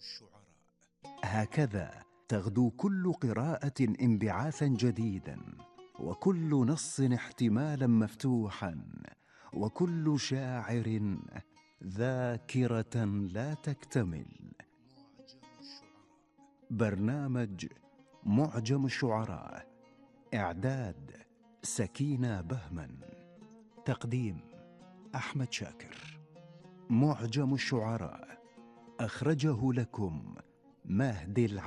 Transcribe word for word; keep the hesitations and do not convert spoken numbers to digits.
هكذا تغدو كل قراءة انبعاثا جديدا، وكل نص احتمالا مفتوحا، وكل شاعر ذاكرة لا تكتمل. برنامج معجم الشعراء، إعداد سكينة بهمن، تقديم أحمد شاكر. معجم الشعراء أخرجه لكم مهدي العالمين.